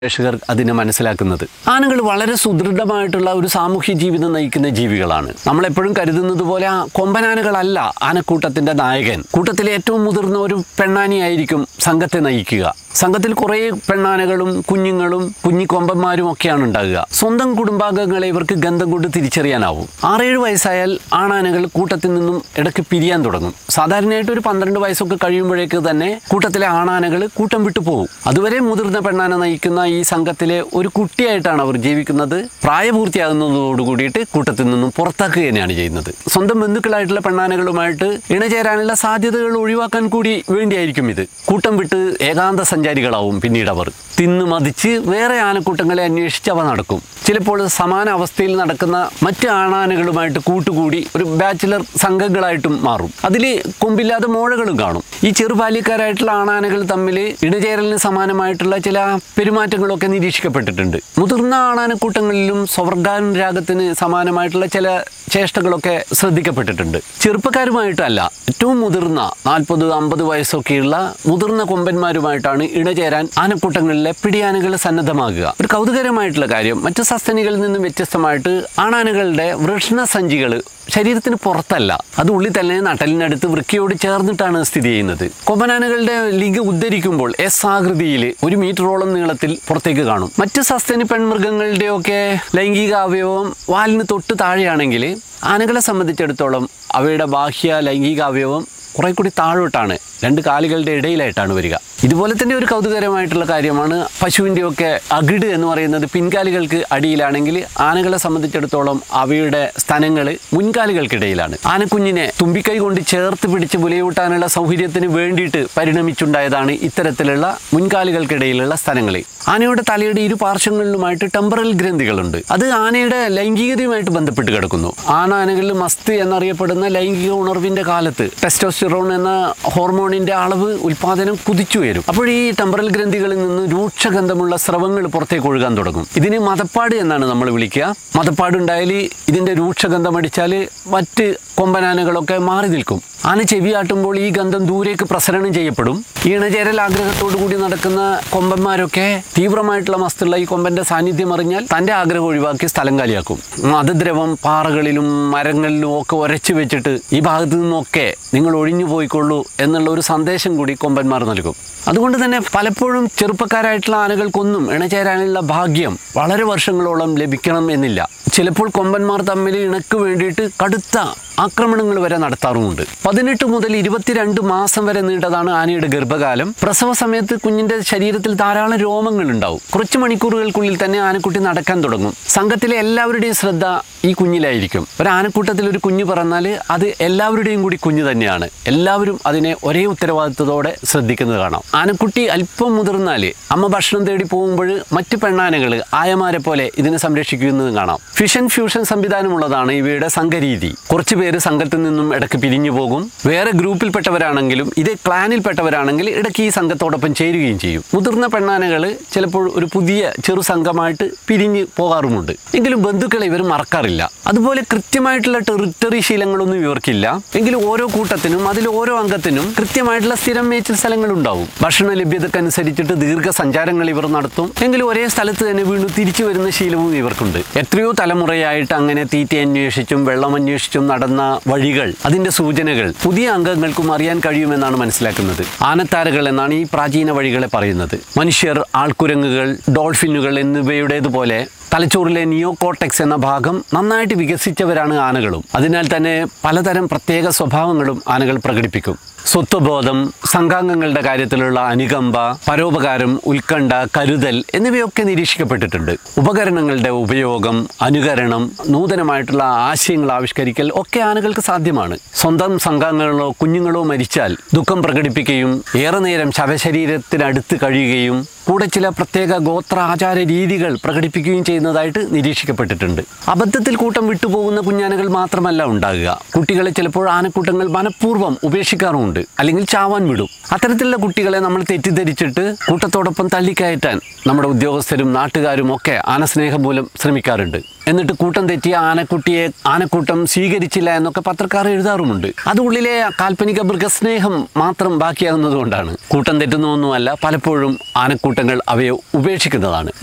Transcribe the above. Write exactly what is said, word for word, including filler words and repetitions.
പ്രേക്ഷകർ അതിനെ മനസ്സിലാക്കുന്നത്. ആനകൾ വളരെ സുദൃഢമായിട്ടുള്ള ഒരു സാമൂഹ്യ ജീവിതം നയിക്കുന്ന ജീവികളാണ്. നമ്മളെപ്പോഴും കരുതുന്നത് പോലെ ആ കൊമ്പനാനകളല്ല ആനക്കൂട്ടത്തിന്റെ നായകൻ. കൂട്ടത്തിലെ ഏറ്റവും മുതിർന്ന ഒരു പെണ്ണാനിയായിരിക്കും സംഘത്തെ നയിക്കുക. സംഘത്തിൽ കുറേ പെണ്ണാനകളും കുഞ്ഞുങ്ങളും കുഞ്ഞിക്കൊമ്പന്മാരും ഒക്കെയാണ് ഉണ്ടാകുക. സ്വന്തം കുടുംബാംഗങ്ങളെ ഇവർക്ക് ഗന്ധം കൊണ്ട് തിരിച്ചറിയാനാവും. ആറേഴ് വയസ്സായാൽ ആണാനകൾ കൂട്ടത്തിൽ നിന്നും ഇടയ്ക്ക് പിരിയാൻ തുടങ്ങും. സാധാരണയായിട്ട് ഒരു പന്ത്രണ്ട് വയസ്സൊക്കെ കഴിയുമ്പോഴേക്ക് തന്നെ കൂട്ടത്തിലെ ആണാനകൾ കൂട്ടം വിട്ടു പോകും. അതുവരെ മുതിർന്ന പെണ്ണാന നയിക്കുന്ന ഈ സംഘത്തിലെ ഒരു കുട്ടിയായിട്ടാണ് അവർ ജീവിക്കുന്നത്. പ്രായപൂർത്തിയാകുന്നതോടു കൂടിയിട്ട് കൂട്ടത്തിൽ നിന്നും പുറത്താക്കുക തന്നെയാണ് ചെയ്യുന്നത്. സ്വന്തം ബന്ധുക്കളായിട്ടുള്ള പെണ്ണാനകളുമായിട്ട് ഇണചേരാനുള്ള സാധ്യതകൾ ഒഴിവാക്കാൻ കൂടി വേണ്ടിയായിരിക്കും ഇത്. കൂട്ടം വിട്ട് ഏകാന്ത സഞ്ചാരികളാവും പിന്നീട് അവർ. തിന്നു മതിച്ച് വേറെ ആനക്കൂട്ടങ്ങളെ അന്വേഷിച്ച് അവ നടക്കും. ചിലപ്പോൾ സമാന അവസ്ഥയിൽ നടക്കുന്ന മറ്റ് ആണാനകളുമായിട്ട് കൂട്ടുകൂടി ഒരു ബാച്ചിലർ സംഘങ്ങളായിട്ടും മാറും. അതിൽ കൊമ്പില്ലാതെ മോഴകളും കാണും. ഈ ചെറുബാല്യക്കാരായിട്ടുള്ള ആണാനകൾ തമ്മിൽ ഇണചേരലിന് സമാനമായിട്ടുള്ള ചില പെരുമാറ്റങ്ങളൊക്കെ നിരീക്ഷിക്കപ്പെട്ടിട്ടുണ്ട്. മുതിർന്ന ആണാനക്കൂട്ടങ്ങളിലും സ്വർഗാനുരാഗത്തിന് സമാനമായിട്ടുള്ള ചില ചേഷ്ടകളൊക്കെ ശ്രദ്ധിക്കപ്പെട്ടിട്ടുണ്ട്. ചെറുപ്പക്കാരുമായിട്ടല്ല, ഏറ്റവും മുതിർന്ന നാൽപ്പത് അമ്പത് വയസ്സൊക്കെയുള്ള മുതിർന്ന കൊമ്പന്മാരുമായിട്ടാണ് ഇണചേരാൻ ആനക്കൂട്ടങ്ങളിലെ പിടിയാനകൾ സന്നദ്ധമാകുക. ഒരു കൗതുകരമായിട്ടുള്ള കാര്യം, മറ്റ് സസ്തനികളിൽ നിന്നും വ്യത്യസ്തമായിട്ട് ആണാനകളുടെ വൃഷ്ണസഞ്ചികൾ ശരീരത്തിന് പുറത്തല്ല, അത് ഉള്ളിൽ തന്നെ നട്ടലിനടുത്ത് വൃക്കയോട് ചേർന്നിട്ടാണ് സ്ഥിതി ചെയ്യുന്നത്. കൊമ്പനാനകളുടെ ലിംഗം ഉദ്ധരിക്കുമ്പോൾ എസ് ആകൃതിയിൽ ഒരു മീറ്ററോളം നീളത്തിൽ പുറത്തേക്ക് കാണും. മറ്റ് സസ്തനി പെൺമൃഗങ്ങളുടെയൊക്കെ ലൈംഗിക അവയവം വാലിന് തൊട്ട് താഴെയാണെങ്കിൽ ആനകളെ സംബന്ധിച്ചിടത്തോളം അവയുടെ ബാഹ്യ ലൈംഗിക അവയവം കുറെ കൂടി താഴോട്ടാണ്, രണ്ട് കാലുകളുടെ ഇടയിലായിട്ടാണ് വരിക. ഇതുപോലെ തന്നെ ഒരു കൗതുകരമായിട്ടുള്ള കാര്യമാണ് പശുവിൻ്റെയൊക്കെ അകിട് എന്ന് പറയുന്നത് പിൻകാലുകൾക്ക് അടിയിലാണെങ്കിൽ ആനകളെ സംബന്ധിച്ചിടത്തോളം അവയുടെ സ്തനങ്ങൾ മുൻകാലുകൾക്കിടയിലാണ്. ആനക്കുഞ്ഞിനെ തുമ്പിക്കൈ കൊണ്ട് ചേർത്ത് പിടിച്ച് മുലയൂട്ടാനുള്ള സൗകര്യത്തിന് വേണ്ടിയിട്ട് പരിണമിച്ചുണ്ടായതാണ് ഇത്തരത്തിലുള്ള മുൻകാലുകൾക്കിടയിലുള്ള സ്തനങ്ങൾ. ആനയുടെ തലയുടെ ഇരു പാർശ്വങ്ങളിലുമായിട്ട് ടെമ്പറൽ ഗ്രന്ഥികളുണ്ട്. അത് ആനയുടെ ലൈംഗികതയുമായിട്ട് ബന്ധപ്പെട്ട് കിടക്കുന്നു. ആണാനകളിൽ മസ്ത് എന്നറിയപ്പെടുന്ന ലൈംഗിക ഉണർവിന്റെ കാലത്ത് ടെസ്റ്റോസ്റ്റിറോൺ എന്ന ഹോർമോണിന്റെ അളവ് ഉൽപാദനം കുതിച്ചു വരും. അപ്പോൾ ഈ ടെമ്പറൽ ഗ്രന്ഥികളിൽ നിന്ന് രൂക്ഷഗന്ധമുള്ള സ്രവങ്ങൾ പുറത്തേക്ക് ഒഴുകാൻ തുടങ്ങും. ഇതിന് മദപ്പാട് എന്നാണ് നമ്മൾ വിളിക്കുക. മദപ്പാട് ഉണ്ടായാൽ ഇതിന്റെ രൂക്ഷഗന്ധം അടിച്ചാൽ മറ്റ് കൊമ്പനാനകളൊക്കെ മാറി നിൽക്കും. ആന ചെവിയാട്ടുമ്പോൾ ഈ ഗന്ധം ദൂരേക്ക് പ്രസരണം ചെയ്യപ്പെടും. ഈണചേരൽ ആഗ്രഹത്തോടു കൂടി നടക്കുന്ന കൊമ്പന്മാരൊക്കെ തീവ്രമായിട്ടുള്ള മസ്തുള്ള ഈ കൊമ്പന്റെ സാന്നിധ്യം അറിഞ്ഞാൽ തന്റെ ആഗ്രഹം ഒഴിവാക്കി സ്ഥലം കാലിയാക്കും. മതദ്രവം പാറകളിലും മരങ്ങളിലും ഒക്കെ ഉരച്ചു വെച്ചിട്ട് ഈ ഭാഗത്തു നിന്നൊക്കെ നിങ്ങൾ ഒഴിഞ്ഞു പോയിക്കൊള്ളൂ എന്നുള്ള ഒരു സന്ദേശം കൂടി കൊമ്പന്മാർ നൽകും. അതുകൊണ്ട് തന്നെ പലപ്പോഴും ചെറുപ്പക്കാരായിട്ടുള്ള ആനകൾക്കൊന്നും ഇണചേരാനുള്ള ഭാഗ്യം വളരെ വർഷങ്ങളോളം ലഭിക്കണം എന്നില്ല. ചിലപ്പോൾ കൊമ്പന്മാർ തമ്മിൽ ഇണക്ക് വേണ്ടിയിട്ട് കടുത്ത ആക്രമണങ്ങൾ വരെ നടത്താറുമുണ്ട്. പതിനെട്ട് മുതൽ ഇരുപത്തിരണ്ട് മാസം വരെ നീണ്ടതാണ് ആനയുടെ ഗർഭകാലം. പ്രസവ സമയത്ത് കുഞ്ഞിന്റെ ശരീരത്തിൽ ധാരാളം രോമങ്ങൾ ഉണ്ടാവും. കുറച്ച് മണിക്കൂറുകൾക്കുള്ളിൽ തന്നെ ആനക്കുട്ടി നടക്കാൻ തുടങ്ങും. സംഘത്തിലെ എല്ലാവരുടെയും ശ്രദ്ധ ഈ കുഞ്ഞിലായിരിക്കും. ഒരു ആനക്കൂട്ടത്തിൽ ഒരു കുഞ്ഞ് പറഞ്ഞാൽ അത് എല്ലാവരുടെയും കൂടി കുഞ്ഞ് തന്നെയാണ്. എല്ലാവരും അതിനെ ഒരേ ഉത്തരവാദിത്വത്തോടെ ശ്രദ്ധിക്കുന്നത് കാണാം. ആനക്കുട്ടി അല്പം മുതിർന്നാൽ അമ്മ ഭക്ഷണം തേടി പോകുമ്പോൾ മറ്റ് പെണ്ണാനകൾ ആയമാരെ പോലെ ഇതിനെ സംരക്ഷിക്കുന്നത് കാണാം. ഫിഷൻ ഫ്യൂഷൻ സംവിധാനമുള്ളതാണ് ഇവയുടെ സംഘരീതി. കുറച്ച് പേര് സംഘത്തിൽ നിന്നും ഇടയ്ക്ക് പിരിഞ്ഞു പോകും. വേറെ ഗ്രൂപ്പിൽപ്പെട്ടവരാണെങ്കിലും ഇതേ ക്ലാനിൽപ്പെട്ടവരാണെങ്കിൽ ഇടയ്ക്ക് ഈ സംഘത്തോടൊപ്പം ചേരുകയും ചെയ്യും. മുതിർന്ന പെണ്ണാനകൾ ചിലപ്പോൾ ഒരു പുതിയ ചെറു സംഘമായിട്ട് പിരിഞ്ഞ് പോകാറുമുണ്ട്. എങ്കിലും ബന്ധുക്കളെ ഇവർ മറക്കാറില്ല. അതുപോലെ കൃത്യമായിട്ടുള്ള ടെറിട്ടറി ശീലങ്ങളൊന്നും ഇവർക്കില്ല. എങ്കിലും ഓരോ കൂട്ടത്തിനും അതിൽ ഓരോ അംഗത്തിനും കൃത്യമായിട്ടുള്ള സ്ഥിരം മേച്ചിൽ സ്ഥലങ്ങളുണ്ടാവും. ഭക്ഷണ ലഭ്യതക്കനുസരിച്ചിട്ട് ദീർഘസഞ്ചാരങ്ങൾ ഇവർ നടത്തും. എങ്കിലും ഒരേ സ്ഥലത്ത് തന്നെ വീണ്ടും തിരിച്ചു വരുന്ന ശീലവും ഇവർക്കുണ്ട്. എത്രയോ തലമുറയായിട്ട് അങ്ങനെ തീറ്റ അന്വേഷിച്ചും വെള്ളം അന്വേഷിച്ചും നടന്ന വഴികൾ, അതിന്റെ സൂചനകൾ പുതിയ അംഗങ്ങൾക്കും അറിയാൻ കഴിയുമെന്നാണ് മനസ്സിലാക്കുന്നത്. ആനത്താരകൾ എന്നാണ് ഈ പ്രാചീന വഴികളെ പറയുന്നത്. മനുഷ്യർ, ആൾക്കുരങ്ങുകൾ, ഡോൾഫിനുകൾ എന്നിവയുടേതുപോലെ തലച്ചോറിലെ നിയോകോർട്ടെക്സ് എന്ന ഭാഗം നന്നായിട്ട് വികസിച്ചവരാണ് ആനകളും. അതിനാൽ തന്നെ പലതരം പ്രത്യേക സ്വഭാവങ്ങളും ആനകൾ പ്രകടിപ്പിക്കും. സ്വത്വബോധം, സംഘാംഗങ്ങളുടെ കാര്യത്തിലുള്ള അനുകമ്പ, പരോപകാരം, ഉത്കണ്ഠ, കരുതൽ എന്നിവയൊക്കെ നിരീക്ഷിക്കപ്പെട്ടിട്ടുണ്ട്. ഉപകരണങ്ങളുടെ ഉപയോഗം, അനുകരണം, നൂതനമായിട്ടുള്ള ആശയങ്ങൾ ആവിഷ്കരിക്കൽ ഒക്കെ ആനകൾക്ക് സാധ്യമാണ്. സ്വന്തം സംഘാംഗങ്ങളോ കുഞ്ഞുങ്ങളോ മരിച്ചാൽ ദുഃഖം പ്രകടിപ്പിക്കുകയും ഏറെ നേരം ശവശരീരത്തിനടുത്ത് കഴിയുകയും കൂടെ ചില പ്രത്യേക ഗോത്ര ആചാര രീതികൾ പ്രകടിപ്പിക്കുകയും ചെയ്യുന്നതായിട്ട് നിരീക്ഷിക്കപ്പെട്ടിട്ടുണ്ട്. അബദ്ധത്തിൽ കൂട്ടം വിട്ടുപോകുന്ന കുഞ്ഞാനകൾ മാത്രമല്ല ഉണ്ടാകുക. കുട്ടികളെ ചിലപ്പോൾ ആനക്കൂട്ടങ്ങൾ മനഃപൂർവ്വം ഉപേക്ഷിക്കാറുമുണ്ട്, അല്ലെങ്കിൽ ചാവാൻ വിടും. അത്തരത്തിലുള്ള കുട്ടികളെ നമ്മൾ തെറ്റിദ്ധരിച്ചിട്ട് കൂട്ടത്തോടൊപ്പം തള്ളിക്കയറ്റാൻ നമ്മുടെ ഉദ്യോഗസ്ഥരും നാട്ടുകാരും ഒക്കെ ആനസ്നേഹം മൂലം ശ്രമിക്കാറുണ്ട്. എന്നിട്ട് കൂട്ടം തെറ്റിയ ആനക്കുട്ടിയെ ആനക്കൂട്ടം സ്വീകരിച്ചില്ല എന്നൊക്കെ പത്രക്കാർ എഴുതാറുമുണ്ട്. അത് ഉള്ളിലെ കാൽപ്പനിക മൃഗസ്നേഹം മാത്രം ബാക്കിയാകുന്നത് കൊണ്ടാണ്. കൂട്ടം തെറ്റുന്നൊന്നുമല്ല, പലപ്പോഴും ആനക്കൂട്ടങ്ങൾ അവയെ ഉപേക്ഷിക്കുന്നതാണ്.